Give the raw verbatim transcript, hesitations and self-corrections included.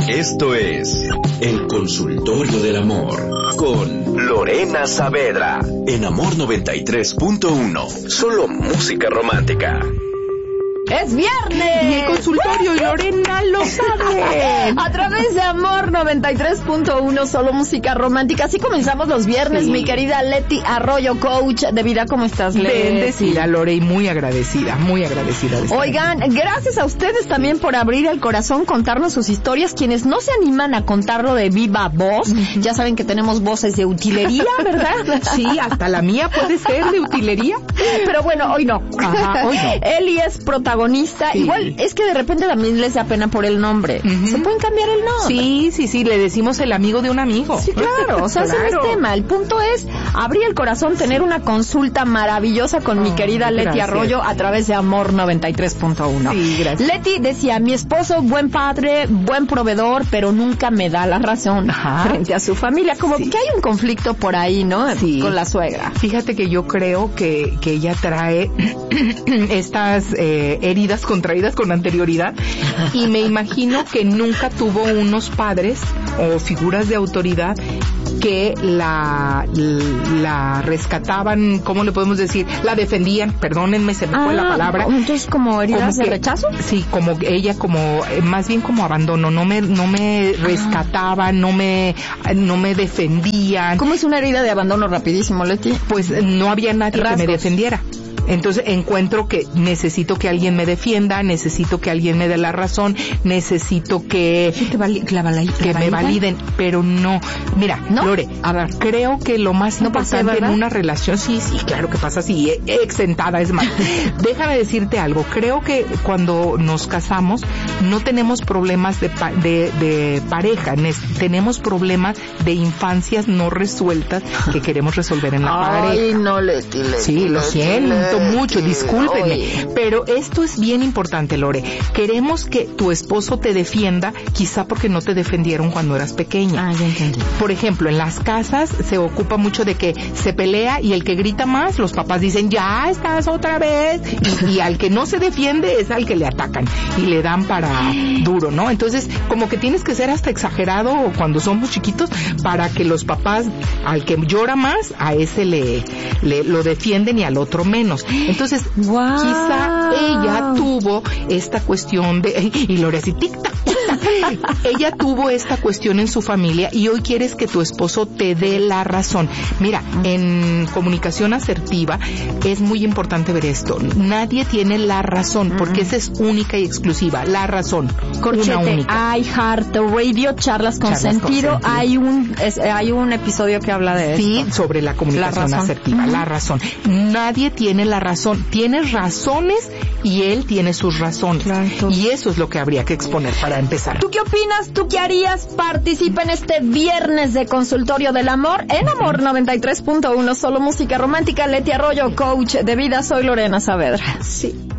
Esto es El Consultorio del Amor con Lorena Saavedra en Amor noventa y tres punto uno. Solo música romántica. ¡Es viernes! Y el consultorio, y Lorena lo sabe. A través de Amor noventa y tres punto uno, solo música romántica. Así comenzamos los viernes, sí. Mi querida Leti Arroyo, coach de vida. ¿Cómo estás, Leti? Bendecida, Lore, y muy agradecida, muy agradecida. De Oigan, gracias a ustedes también por abrir el corazón, contarnos sus historias. Quienes no se animan a contarlo de viva voz, uh-huh. Ya saben que tenemos voces de utilería, ¿verdad? Sí, hasta la mía puede ser de utilería. Pero bueno, hoy no. Ajá, hoy no. Eli es protagonista. Sí. Igual es que de repente también les da pena por el nombre. Uh-huh. Se pueden cambiar el nombre. Sí, sí, sí, le decimos el amigo de un amigo. Sí, claro, o sea, claro. Ese no es tema. El punto es abrir el corazón, tener una consulta maravillosa con oh, mi querida Leti gracias. Arroyo a través de Amor noventa y tres punto uno. Sí, gracias. Leti decía, mi esposo, buen padre, buen proveedor, pero nunca me da la razón Ajá. frente a su familia. Como sí. que hay un conflicto por ahí, ¿no? Sí. Con la suegra. Fíjate que yo creo que, que ella trae estas eh, heridas contraídas con anterioridad y me imagino que nunca tuvo unos padres o figuras de autoridad que la la rescataban, ¿cómo le podemos decir? La defendían, perdónenme, se me ah, fue la palabra. Entonces, ¿como heridas como de que, rechazo? Sí, como ella, como, más bien como abandono, no me, no me ah. rescataban, no me, no me defendían. ¿Cómo es una herida de abandono rapidísimo, Leti? Pues no había nadie Rasgos. que me defendiera. Entonces encuentro que necesito que alguien me defienda, necesito que alguien me dé la razón, necesito que, ¿Sí te vali- la vali- que la me validen, pero no. Mira, ¿No? Lore, a ver, creo que lo más ¿No importante pasa, en una relación, sí, sí, claro que pasa así, exentada, es más. Déjame decirte algo, creo que cuando nos casamos no tenemos problemas de, pa- de, de pareja, ne- tenemos problemas de infancias no resueltas que queremos resolver en la Ay, pareja. Ay, no, Leti, Leti. Sí, lo Leti, siento. Leti. mucho, discúlpenme, Oye. pero esto es bien importante, Lore. Queremos que tu esposo te defienda, quizá porque no te defendieron cuando eras pequeña. Ah, ya entendí. Por ejemplo, en las casas se ocupa mucho de que se pelea y el que grita más, los papás dicen, ya estás otra vez, y, y al que no se defiende es al que le atacan y le dan para duro, ¿no? Entonces, como que tienes que ser hasta exagerado cuando somos chiquitos para que los papás, al que llora más, a ese le, le lo defienden y al otro menos. Entonces, wow. quizá ella tuvo esta cuestión de, y Lore así, tic tac, tic tac. Ella tuvo esta cuestión en su familia y hoy quieres que tu esposo te dé la razón. Mira, en comunicación asertiva es muy importante ver esto. Nadie tiene la razón, porque esa es única y exclusiva, la razón. Corchete, una única. hay Heart Radio, charlas con charlas sentido, con sentido. Hay un es, hay un episodio que habla de sí, esto. Sí, sobre la comunicación la asertiva, uh-huh. la razón. Nadie tiene la razón. Tienes razones y él tiene sus razones. Claro. Y eso es lo que habría que exponer para empezar. ¿Tú qué opinas? ¿Tú qué harías? Participa en este viernes de Consultorio del Amor en Amor noventa y tres punto uno, solo música romántica. Leti Arroyo, coach de vida. Soy Lorena Saavedra. Sí.